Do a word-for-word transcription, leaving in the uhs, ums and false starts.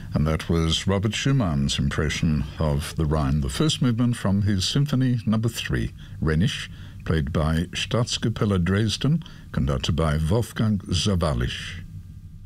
And that was Robert Schumann's impression of the Rhine, the first movement from his Symphony Number Three, Rhenish, played by Staatskapelle Dresden, conducted by Wolfgang Sawallisch.